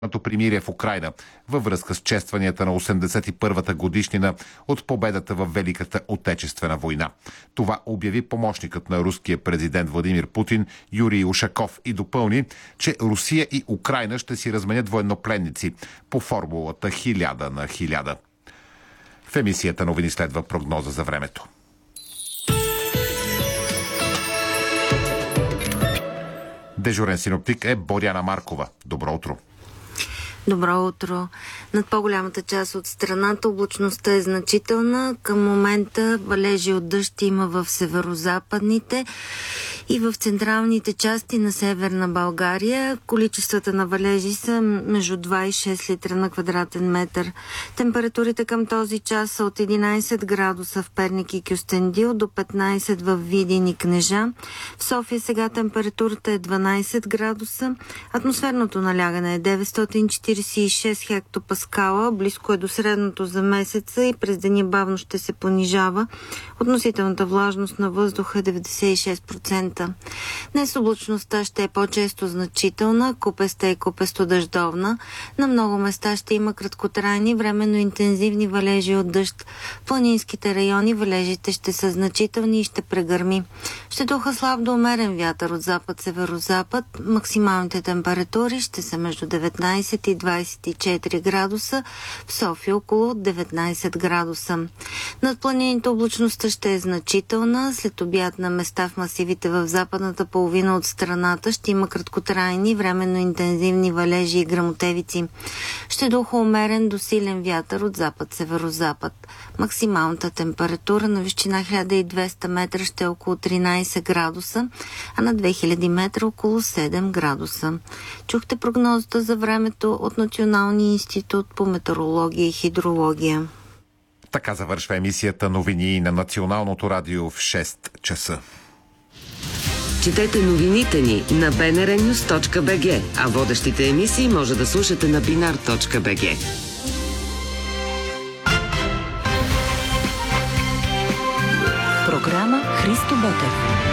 примирие в Украйна във връзка с честванията на 81-та годишнина от победата в Великата отечествена война. Това обяви помощникът на руския президент Владимир Путин Юрий Ушаков и допълни, че Русия и Украйна ще си разменят военнопленници по формулата 1000/1000. В емисията новини следва прогноза за времето. Дежурен синоптик е Боряна Маркова. Добро утро! Добро утро. Над по-голямата част от страната облачността е значителна. Към момента валежи от дъжд има в северозападните и в централните части на Северна България. Количествата на валежи са между 2 и 6 литра на квадратен метър. Температурите към този час са от 11 градуса в Перник и Кюстендил до 15 в Видин и Кнежа. В София сега температурата е 12 градуса. Атмосферното налягане е 946 хектопаскала. Близко е до средното за месеца и през деня бавно ще се понижава. Относителната влажност на въздуха е 96%. Днес облачността ще е по-често значителна, купеста и купесто-дъждовна. На много места ще има краткотрайни, временно интензивни валежи от дъжд. В планинските райони валежите ще са значителни и ще прегърми. Ще духа слаб до умерен вятър от запад-северозапад. Максималните температури ще са между 19 и 24 градуса, в София около 19 градуса. Над планините облачността ще е значителна. След обяд на места в масивите в западната половина от страната ще има краткотрайни, временно интензивни валежи и гръмотевици. Ще духа умерен до силен вятър от запад-северозапад. Максималната температура на височина 1200 метра ще е около 13 градуса, а на 2000 метра около 7 градуса. Чухте прогнозата за времето от Националния институт по метеорология и хидрология. Така завършва емисията новини на Националното радио в 6 часа. Четете новините ни на bnrnews.bg, а водещите емисии може да слушате на binar.bg. Програма Христо Ботев.